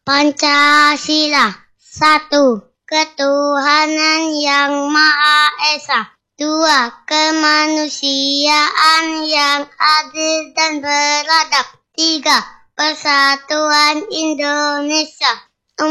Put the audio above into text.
Pancasila. 1. Ketuhanan yang Maha Esa. 2. Kemanusiaan yang adil dan beradab. 3. Persatuan Indonesia.